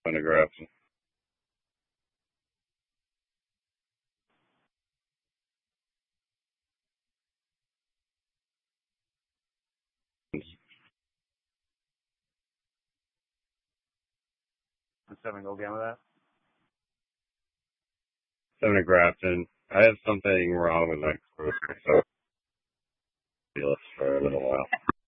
Photographs. 7 go again with that. 7 to Grafton. I have something wrong with my crew, so I'll be for a little while.